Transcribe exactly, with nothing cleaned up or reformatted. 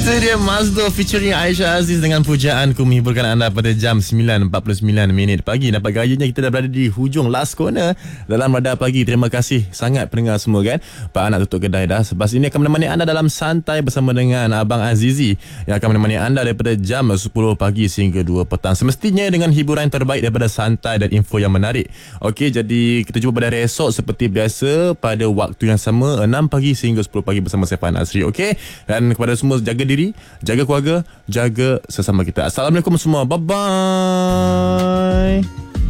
Itu dia Mazdo featuring Aisyah Aziz dengan pujaanku menghiburkan anda pada jam sembilan empat puluh sembilan minit pagi. Nampak gayanya kita dah berada di hujung last corner dalam Radar Pagi. Terima kasih sangat pendengar semua kan. Pak nak tutup kedai dah. Sebab ini akan menemani anda dalam santai bersama dengan Abang Azizi yang akan menemani anda daripada jam sepuluh pagi sehingga dua petang. Semestinya dengan hiburan terbaik daripada santai dan info yang menarik. Okey, jadi kita jumpa pada hari esok seperti biasa pada waktu yang sama enam pagi sehingga sepuluh pagi bersama saya Fan Asri. Okey, dan kepada semua jaga diri, jaga keluarga, jaga sesama kita. Assalamualaikum semua. Bye bye.